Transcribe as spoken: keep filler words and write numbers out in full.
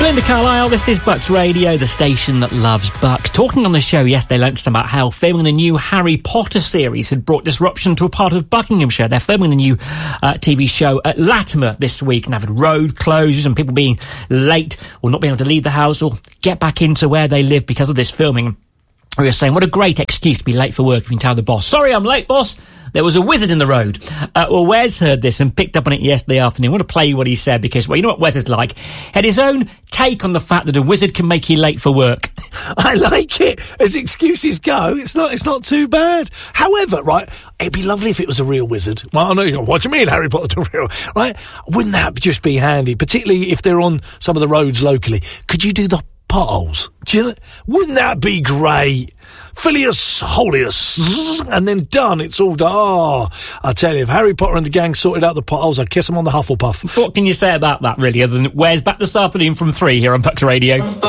Belinda Carlisle, this is Bucks Radio, the station that loves Bucks. Talking on the show yesterday lunchtime about how filming the new Harry Potter series had brought disruption to a part of Buckinghamshire. They're filming the new uh, T V show at Latimer this week and having road closures and people being late or not being able to leave the house or get back into where they live because of this filming. We were saying, what a great excuse to be late for work if you can tell the boss, sorry, I'm late, boss. There was a wizard in the road. Uh, well, Wes heard this and picked up on it yesterday afternoon. I want to play you what he said because, well, you know what Wes is like? He had his own take on the fact that a wizard can make you late for work. I like it. As excuses go, it's not it's not too bad. However, right, it'd be lovely if it was a real wizard. Well, I know you go, what do you mean Harry Potter's real? Right? Wouldn't that just be handy? Particularly if they're on some of the roads locally. Could you do the potholes? Do you, wouldn't that be great? Filius, Holius, and then done. It's all done. Oh, I tell you, if Harry Potter and the gang sorted out the potholes, I'd kiss them on the Hufflepuff. What can you say about that, really, other than Wes back this afternoon from three here on Bucks Radio?